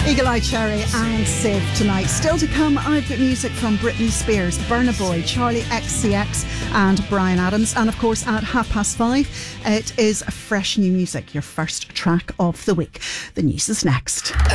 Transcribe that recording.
Eagle Eye Cherry and Siv tonight. Still to come, I've got music from Britney Spears, Burna Boy, Charlie XCX and Bryan Adams. And of course at 5:30 it is fresh new music, your first track of the week. The news is next.